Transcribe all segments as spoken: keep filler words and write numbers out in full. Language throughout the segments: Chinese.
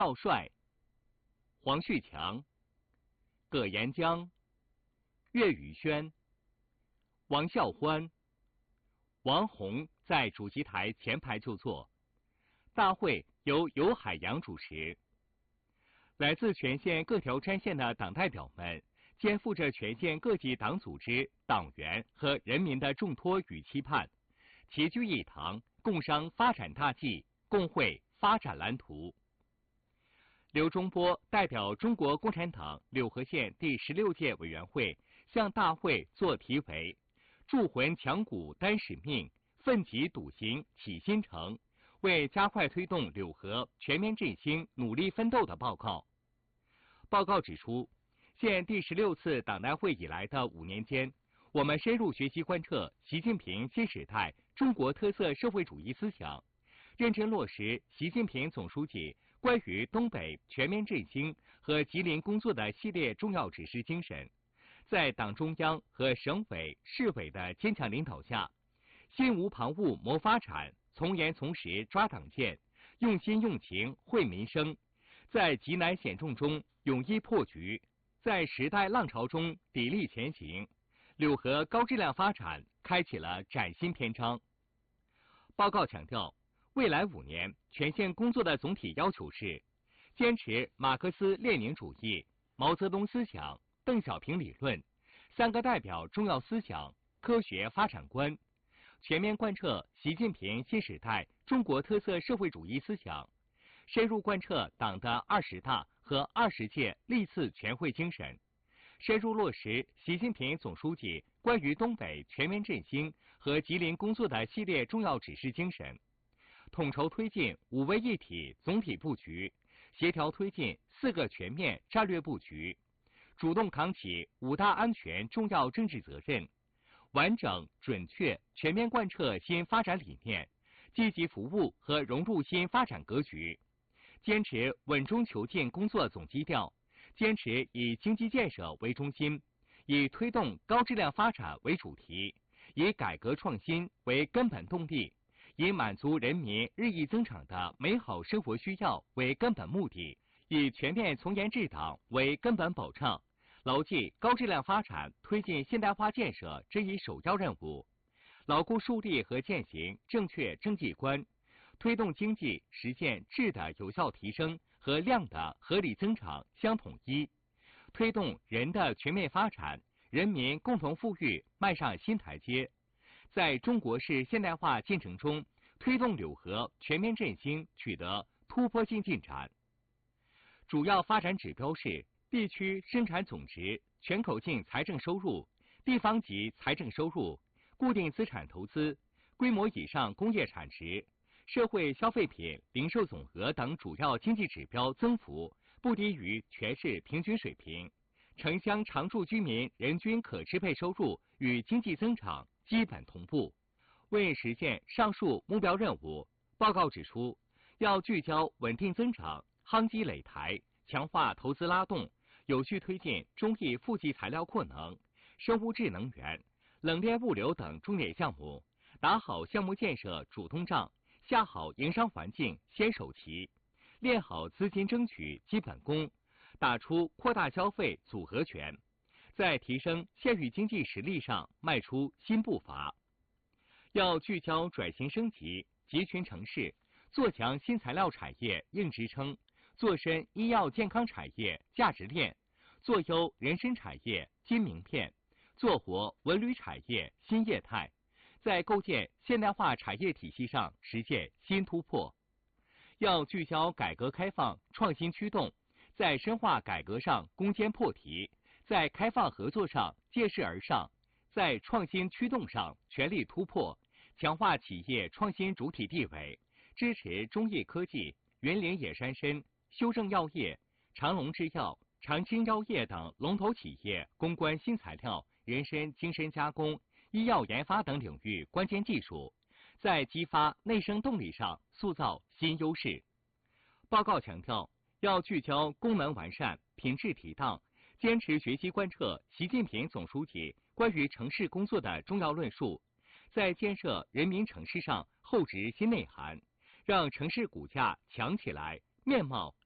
赵帅、黄旭强、葛延江、岳宇轩、王孝欢、王宏在主席台前排就坐。大会由游海洋主持。来自全县各条战线的党代表们，肩负着全县各级党组织、党员和人民的重托与期盼，齐聚一堂，共商发展大计，共绘发展蓝图。刘忠波代表中国共产党柳河县第十六届委员会向大会作题为“铸魂强骨担使命，奋楫笃行起新程”，为加快推动柳河全面振兴努力奋斗的报告。报告指出，现第十六次党代会以来的五年间，我们深入学习贯彻习近平新时代中国特色社会主义思想，认真落实习近平总书记关于东北全面振兴和吉林工作的系列重要指示精神，在党中央和省委、市委的坚强领导下，心无旁骛谋发展，从严从实抓党建，用心用情惠民生，在急难险重中勇毅破局，在时代浪潮中砥砺前行，柳河高质量发展开启了崭新篇章。报告强调，未来五年全县工作的总体要求是：坚持马克思列宁主义、毛泽东思想、邓小平理论、三个代表重要思想、科学发展观，全面贯彻习近平新时代中国特色社会主义思想，深入贯彻党的二十大和二十届历次全会精神，深入落实习近平总书记关于东北全面振兴和吉林工作的系列重要指示精神，统筹推进五位一体总体布局，协调推进四个全面战略布局，主动扛起五大安全重要政治责任，完整、准确、全面贯彻新发展理念，积极服务和融入新发展格局，坚持稳中求进工作总基调，坚持以经济建设为中心，以推动高质量发展为主题，以改革创新为根本动力，以满足人民日益增长的美好生活需要为根本目的，以全面从严治党为根本保障，牢记高质量发展推进现代化建设这一首要任务，牢固树立和践行正确政绩观，推动经济实现质的有效提升和量的合理增长相统一，推动人的全面发展、人民共同富裕迈上新台阶，在中国式现代化进程中推动柳河全面振兴取得突破性进展。主要发展指标是地区生产总值、全口径财政收入、地方级财政收入、固定资产投资、规模以上工业产值、社会消费品零售总额等主要经济指标增幅不低于全市平均水平，城乡常住居民人均可支配收入与经济增长基本同步。为实现上述目标任务，报告指出，要聚焦稳定增长、夯基垒台、强化投资拉动，有序推进中艺负极材料扩能、生物质能源、冷链物流等重点项目，打好项目建设主动仗，下好营商环境先手棋，练好资金争取基本功，打出扩大消费组合拳，在提升县域经济实力上迈出新步伐。要聚焦转型升级、集群城市，做强新材料产业硬支撑，做深医药健康产业价值链，做优人参产业金名片，做活文旅产业新业态，在构建现代化产业体系上实现新突破。要聚焦改革开放创新驱动，在深化改革上攻坚破题，在开放合作上借势而上，在创新驱动上全力突破，强化企业创新主体地位，支持中艺科技、云林野山参、修正药业、长隆制药、长青药业等龙头企业攻关新材料、人参精深加工、医药研发等领域关键技术，在激发内生动力上塑造新优势。报告强调，要聚焦功能完善、品质提当，坚持学习贯彻习近平总书记关于城市工作的重要论述，在建设人民城市上厚植新内涵，让城市骨架强起来，面貌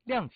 亮起。